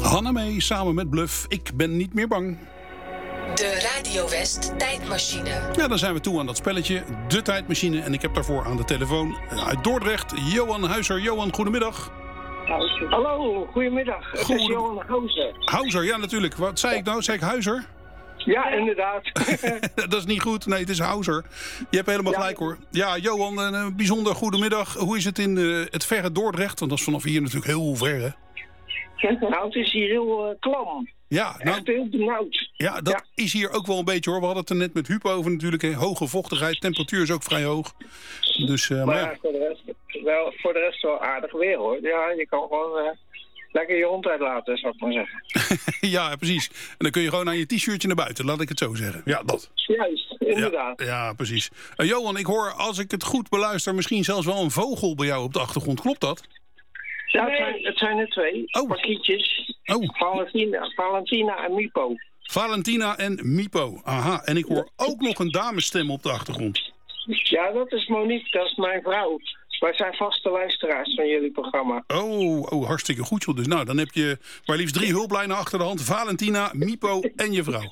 Hanna mee, samen met Bluff. Ik ben niet meer bang. De Radio West tijdmachine. Ja, dan zijn we toe aan dat spelletje, de tijdmachine. En ik heb daarvoor aan de telefoon uit Dordrecht Johan Huizer. Johan, goedemiddag. Hallo, goedemiddag. Het is Johan Houser. Houser, ja natuurlijk. Wat zei ik nou? Zei ik Huizer? Ja, inderdaad. Dat is niet goed. Nee, het is Houser. Je hebt helemaal gelijk hoor. Ja, Johan, een bijzonder goedemiddag. Hoe is het in het verre Dordrecht? Want dat is vanaf hier natuurlijk heel ver, hè? Nou, het is hier heel klam. Ja, nou, echt heel benauwd. Ja, dat is hier ook wel een beetje hoor. We hadden het er net met Huub over natuurlijk. Hè. Hoge vochtigheid, temperatuur is ook vrij hoog. Dus, maar ja. voor de rest wel aardig weer hoor. Ja, je kan gewoon lekker je hond uitlaten, zou ik maar zeggen. Ja, precies. En dan kun je gewoon aan je t-shirtje naar buiten, laat ik het zo zeggen. Ja, dat. Juist, inderdaad. Ja, precies. Johan, ik hoor, als ik het goed beluister, misschien zelfs wel een vogel bij jou op de achtergrond. Klopt dat? Ja, het zijn er twee. Pakietjes. Valentina en Mipo. Valentina en Mipo. Aha, en ik hoor ook nog een damesstem op de achtergrond. Ja, dat is Monique, dat is mijn vrouw. Wij zijn vaste luisteraars van jullie programma. Oh, hartstikke goed joh. Dus nou, dan heb je maar liefst 3 hulplijnen achter de hand. Valentina, Mipo en je vrouw.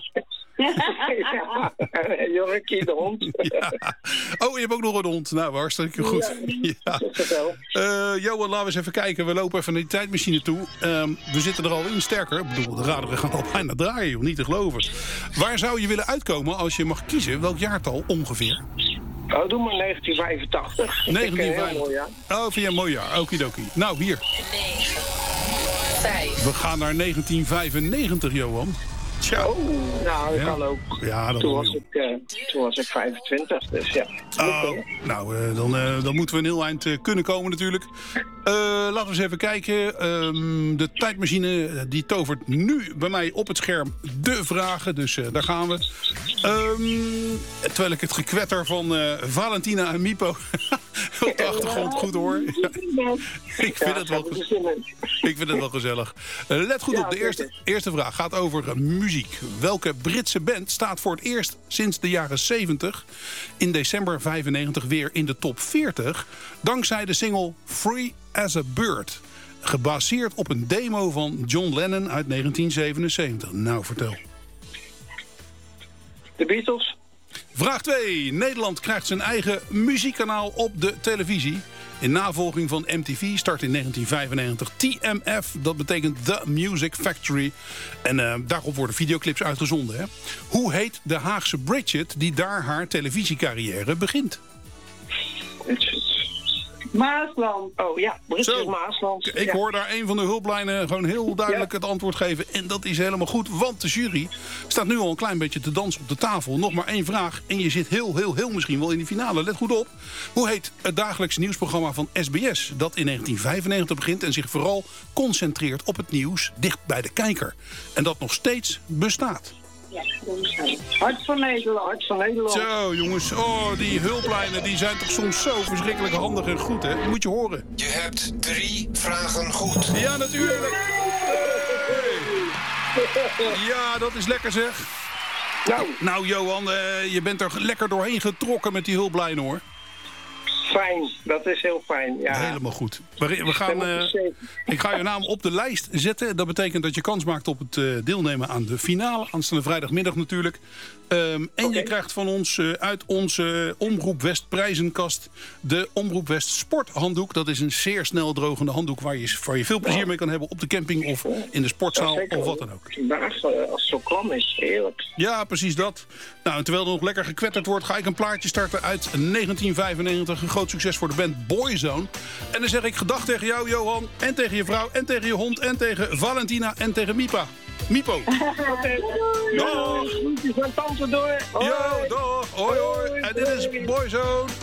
Ja, Jorkie de hond. Ja. Oh, je hebt ook nog een hond. Nou, hartstikke goed. Ja. Johan, laten we eens even kijken. We lopen even naar die tijdmachine toe. We zitten er al in sterker. Ik bedoel, de raderen gaan al bijna draaien, joh. Niet te geloven. Waar zou je willen uitkomen als je mag kiezen? Welk jaartal ongeveer? Oh, doe maar 1985. 1985. Oh, vind je een mooi jaar. Okidoki. Nou, hier. 9, 5. We gaan naar 1995, Johan. Tja. Oh, nou, dat kan ook. Ja, dat toen was ik 25, dus ja. Nou, dan moeten we een heel eind kunnen komen natuurlijk. Laten we eens even kijken. De tijdmachine die tovert nu bij mij op het scherm de vragen. Dus daar gaan we. Terwijl ik het gekwetter van Valentina en Mipo op de achtergrond goed hoor. Ik vind het wel gezellig. Let goed op, de eerste vraag gaat over muziek. Welke Britse band staat voor het eerst sinds de jaren 70... in december 95 weer in de top 40... dankzij de single Free as a Bird... gebaseerd op een demo van John Lennon uit 1977. Nou, vertel. De Beatles. Vraag 2. Nederland krijgt zijn eigen muziekkanaal op de televisie. In navolging van MTV start in 1995 TMF. Dat betekent The Music Factory. En daarop worden videoclips uitgezonden. Hè? Hoe heet de Haagse Bridget die daar haar televisiecarrière begint? Maasland. Oh ja, Bridget Maasland. Ik hoor daar een van de hulplijnen gewoon heel duidelijk het antwoord geven. En dat is helemaal goed, want de jury staat nu al een klein beetje te dansen op de tafel. Nog maar 1 vraag en je zit heel misschien wel in de finale. Let goed op. Hoe heet het dagelijks nieuwsprogramma van SBS dat in 1995 begint en zich vooral concentreert op het nieuws dicht bij de kijker? En dat nog steeds bestaat. Ja, Hart van Nederland. Zo, jongens. Oh, die hulplijnen die zijn toch soms zo verschrikkelijk handig en goed, hè? Dat moet je horen. Je hebt 3 vragen goed. Ja, natuurlijk. Ja, dat is lekker, zeg. Nou Johan, je bent er lekker doorheen getrokken met die hulplijnen, hoor. Fijn, dat is heel fijn. Ja. Helemaal goed. We gaan, ik ga je naam op de lijst zetten. Dat betekent dat je kans maakt op het deelnemen aan de finale. Aanstaande vrijdagmiddag natuurlijk. En je krijgt van ons uit onze Omroep West prijzenkast de Omroep West sporthanddoek. Dat is een zeer snel drogende handdoek waar je veel plezier mee kan hebben op de camping of in de sportzaal of wat dan ook. Vandaag, als het zo klam is, heerlijk. Ja, precies dat. Nou, en terwijl er nog lekker gekwetterd wordt, ga ik een plaatje starten uit 1995. Een groot succes voor de band Boyzone. En dan zeg ik gedag tegen jou, Johan, en tegen je vrouw, en tegen je hond, en tegen Valentina, en tegen Mipo. Dag. Groetjes aan tante door. Ja, dag. Hoi. En dit is Boyzone.